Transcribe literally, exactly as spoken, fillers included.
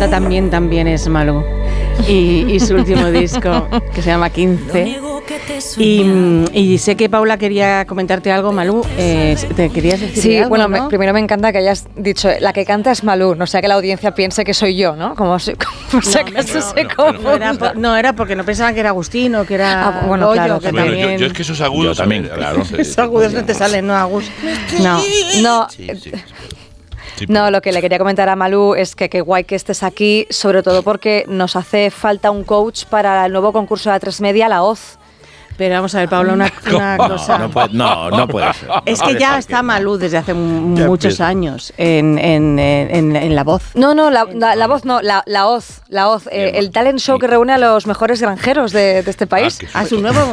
canta también, también es Malú. Y, y su último disco, que se llama quince. Y, y sé que Paula quería comentarte algo, Malú. Eh, ¿Te querías decir Sí, algo, bueno, ¿no? me, primero me encanta que hayas dicho, la que canta es Malú, no sea que la audiencia piense que soy yo, ¿no? Como si, como si acaso se no, confunda. era por, no, era porque no pensaban que era Agustino, que era Ah, bueno, Goyo, claro, que bueno, también... yo, yo es que esos agudos Yo también, claro. Esos agudos no te salen, ¿no, Agus? No. No, Sí, sí. Sí, no, lo que le quería comentar a Malú es que qué guay que estés aquí, sobre todo porque nos hace falta un coach para el nuevo concurso de A tres Media, La Hoz. Pero vamos a ver, Paula, una, una No, cosa. no, puede, no, no puede ser. Es que ya está Malú desde hace m- Ya muchos empieza. años en, en, en, en La Voz. No, no, la, la, la voz no, la, la Hoz, la Hoz, eh, el talent show que reúne a los mejores granjeros de, de este país. Ah, que A su nuevo